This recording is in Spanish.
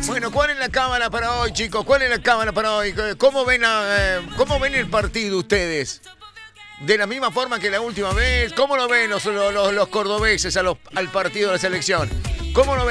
Bueno, ¿cuál es la cámara para hoy, chicos? ¿Cuál es la cámara para hoy? ¿Cómo ven el partido ustedes? ¿De la misma forma que la última vez? ¿Cómo lo ven los cordobeses al partido de la selección? ¿Cómo lo ven?